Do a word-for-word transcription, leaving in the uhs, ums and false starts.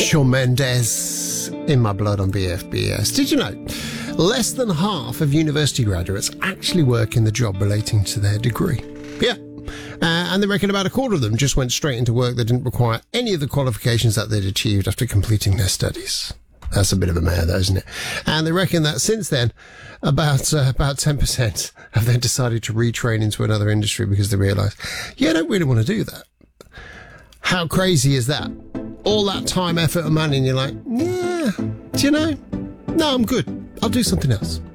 Shawn Mendes, In My Blood on B F B S. Did you know less than half of university graduates actually work in the job relating to their degree? Yeah. Uh, and they reckon about a quarter of them just went straight into work that didn't require any of the qualifications that they'd achieved after completing their studies. That's a bit of a mare, though, isn't it? And they reckon that since then, about uh, about ten percent have then decided to retrain into another industry because they realise, yeah, I don't really want to do that. How crazy is that? All that time, effort and money, and you're like, yeah, do you know? No, I'm good. I'll do something else.